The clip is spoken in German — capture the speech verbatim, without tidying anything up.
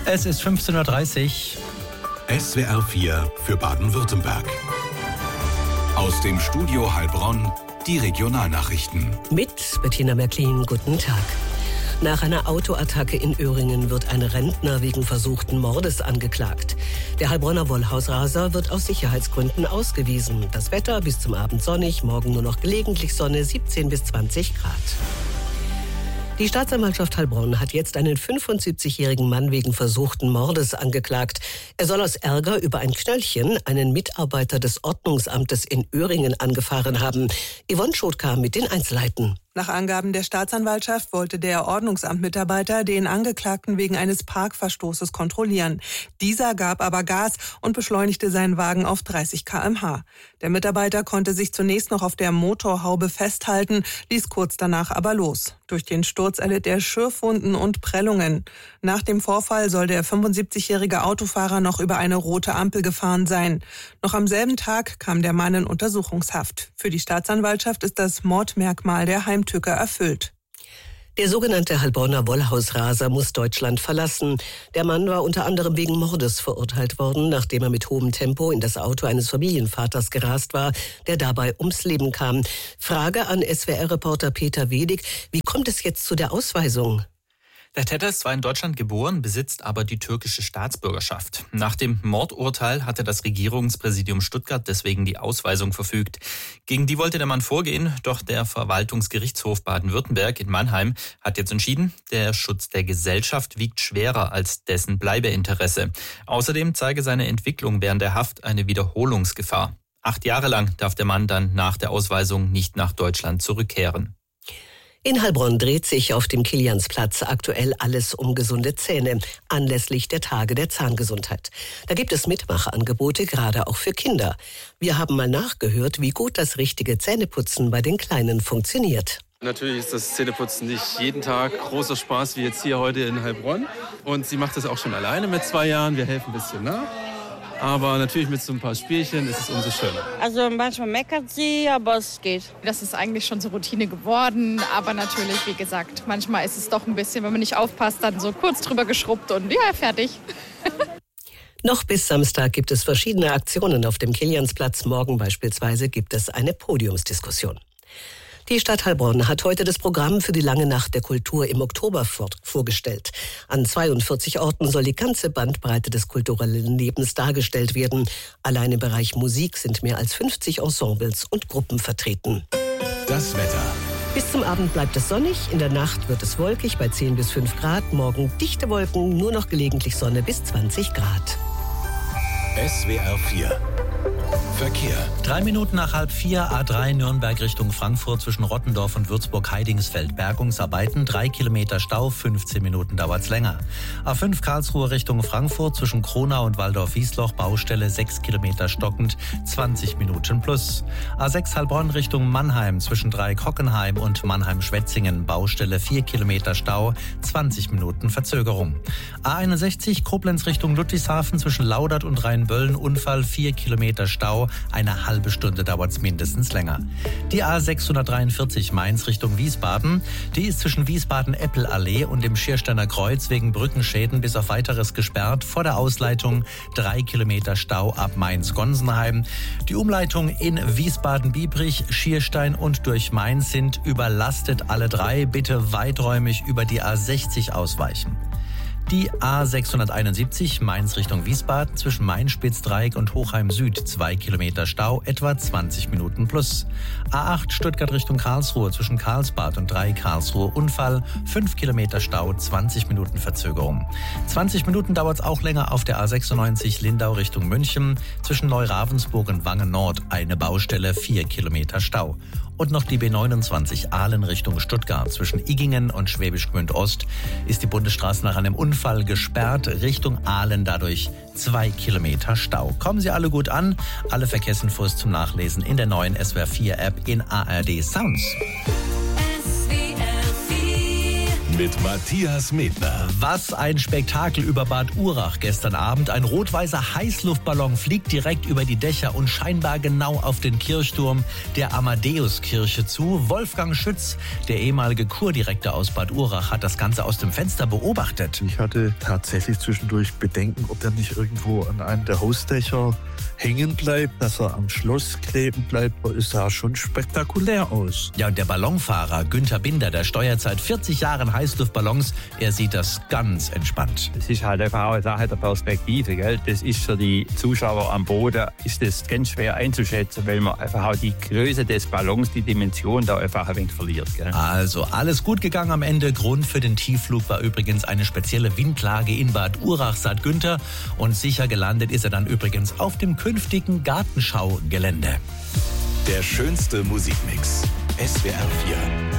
Es ist fünfzehn Uhr dreißig. S W R vier für Baden-Württemberg. Aus dem Studio Heilbronn die Regionalnachrichten. Mit Bettina Märklin, guten Tag. Nach einer Autoattacke in Öhringen wird ein Rentner wegen versuchten Mordes angeklagt. Der Heilbronner Wollhausraser wird aus Sicherheitsgründen ausgewiesen. Das Wetter bis zum Abend sonnig, morgen nur noch gelegentlich Sonne, siebzehn bis zwanzig Grad. Die Staatsanwaltschaft Heilbronn hat jetzt einen fünfundsiebzigjährigen Mann wegen versuchten Mordes angeklagt. Er soll aus Ärger über ein Knöllchen einen Mitarbeiter des Ordnungsamtes in Öhringen angefahren haben. Yvonne Schot kam mit den Einzelheiten. Nach Angaben der Staatsanwaltschaft wollte der Ordnungsamtmitarbeiter den Angeklagten wegen eines Parkverstoßes kontrollieren. Dieser gab aber Gas und beschleunigte seinen Wagen auf dreißig Kilometer pro Stunde. Der Mitarbeiter konnte sich zunächst noch auf der Motorhaube festhalten, ließ kurz danach aber los. Durch den Sturz erlitt er Schürfwunden und Prellungen. Nach dem Vorfall soll der fünfundsiebzigjährige Autofahrer noch über eine rote Ampel gefahren sein. Noch am selben Tag kam der Mann in Untersuchungshaft. Für die Staatsanwaltschaft ist das Mordmerkmal der Heimtücke erfüllt. Der sogenannte Heilbronner Wollhausraser muss Deutschland verlassen. Der Mann war unter anderem wegen Mordes verurteilt worden, nachdem er mit hohem Tempo in das Auto eines Familienvaters gerast war, der dabei ums Leben kam. Frage an S W R-Reporter Peter Wedig: Wie kommt es jetzt zu der Ausweisung? Der Täter ist zwar in Deutschland geboren, besitzt aber die türkische Staatsbürgerschaft. Nach dem Mordurteil hatte das Regierungspräsidium Stuttgart deswegen die Ausweisung verfügt. Gegen die wollte der Mann vorgehen, doch der Verwaltungsgerichtshof Baden-Württemberg in Mannheim hat jetzt entschieden, der Schutz der Gesellschaft wiegt schwerer als dessen Bleibeinteresse. Außerdem zeige seine Entwicklung während der Haft eine Wiederholungsgefahr. Acht Jahre lang darf der Mann dann nach der Ausweisung nicht nach Deutschland zurückkehren. In Heilbronn dreht sich auf dem Kiliansplatz aktuell alles um gesunde Zähne, anlässlich der Tage der Zahngesundheit. Da gibt es Mitmachangebote, gerade auch für Kinder. Wir haben mal nachgehört, wie gut das richtige Zähneputzen bei den Kleinen funktioniert. Natürlich ist das Zähneputzen nicht jeden Tag großer Spaß wie jetzt hier heute in Heilbronn. Und sie macht das auch schon alleine mit zwei Jahren. Wir helfen ein bisschen nach. Aber natürlich mit so ein paar Spielchen ist es umso schöner. Also manchmal meckert sie, aber es geht. Das ist eigentlich schon so Routine geworden. Aber natürlich, wie gesagt, manchmal ist es doch ein bisschen, wenn man nicht aufpasst, dann so kurz drüber geschrubbt und ja, fertig. Noch bis Samstag gibt es verschiedene Aktionen auf dem Kiliansplatz. Morgen beispielsweise gibt es eine Podiumsdiskussion. Die Stadt Heilbronn hat heute das Programm für die Lange Nacht der Kultur im Oktober vorgestellt. An zweiundvierzig Orten soll die ganze Bandbreite des kulturellen Lebens dargestellt werden. Allein im Bereich Musik sind mehr als fünfzig Ensembles und Gruppen vertreten. Das Wetter. Bis zum Abend bleibt es sonnig, in der Nacht wird es wolkig bei zehn bis fünf Grad. Morgen dichte Wolken, nur noch gelegentlich Sonne bis zwanzig Grad. S W R vier Verkehr. Drei Minuten nach halb vier, A drei Nürnberg Richtung Frankfurt zwischen Rottendorf und Würzburg-Heidingsfeld. Bergungsarbeiten, drei Kilometer Stau, fünfzehn Minuten dauert's länger. A fünf Karlsruhe Richtung Frankfurt zwischen Kronau und Waldorf-Wiesloch, Baustelle, sechs Kilometer stockend, zwanzig Minuten plus. A sechs Heilbronn Richtung Mannheim zwischen Dreieck-Hockenheim und Mannheim-Schwetzingen, Baustelle, vier Kilometer Stau, zwanzig Minuten Verzögerung. A einundsechzig Koblenz Richtung Ludwigshafen zwischen Laudert und Rheinböllen, Unfall, vier Kilometer Stau, eine halbe Stunde dauert es mindestens länger. Die A sechshundertdreiundvierzig Mainz Richtung Wiesbaden, die ist zwischen Wiesbaden-Eppelallee und dem Schiersteiner Kreuz wegen Brückenschäden bis auf weiteres gesperrt. Vor der Ausleitung drei Kilometer Stau ab Mainz-Gonsenheim. Die Umleitung in Wiesbaden-Biebrich, Schierstein und durch Mainz sind überlastet, alle drei. Bitte weiträumig über die A sechzig ausweichen. Die A sechshunderteinundsiebzig Mainz Richtung Wiesbaden zwischen Main-Spitzdreieck und Hochheim Süd, zwei Kilometer Stau, etwa zwanzig Minuten plus. A acht Stuttgart Richtung Karlsruhe zwischen Karlsbad und Dreieck Karlsruhe, Unfall, fünf Kilometer Stau, zwanzig Minuten Verzögerung. zwanzig Minuten dauert es auch länger auf der A sechsundneunzig Lindau Richtung München zwischen Neuravensburg und Wangen Nord, eine Baustelle, vier Kilometer Stau. Und noch die B neunundzwanzig Ahlen Richtung Stuttgart. Zwischen Iggingen und Schwäbisch Gmünd Ost ist die Bundesstraße nach einem Unfall gesperrt. Richtung Ahlen dadurch zwei Kilometer Stau. Kommen Sie alle gut an. Alle Verkehrsinfos zum Nachlesen in der neuen S W R vier App in A R D Sounds. S W R vier mit Matthias Medner. Was ein Spektakel über Bad Urach gestern Abend. Ein rot-weißer Heißluftballon fliegt direkt über die Dächer und scheinbar genau auf den Kirchturm der Amadeus-Kirche zu. Wolfgang Schütz, der ehemalige Kurdirektor aus Bad Urach, hat das Ganze aus dem Fenster beobachtet. Ich hatte tatsächlich zwischendurch Bedenken, ob der nicht irgendwo an einem der Hausdächer hängen bleibt, dass er am Schloss kleben bleibt. Es sah schon spektakulär aus. Ja, und der Ballonfahrer Günther Binder, der steuert seit vierzig Jahren Heißluftballons. Er sieht das ganz entspannt. Es ist halt einfach auch eine Sache der Perspektive, gell? Das ist für die Zuschauer am Boden ist das ganz schwer einzuschätzen, weil man einfach auch die Größe des Ballons, die Dimension da einfach ein wenig verliert, gell? Also alles gut gegangen am Ende. Grund für den Tiefflug war übrigens eine spezielle Windlage in Bad Urach, sagt Günther. Und sicher gelandet ist er dann übrigens auf dem künftigen Gartenschaugelände. Der schönste Musikmix. S W R vier.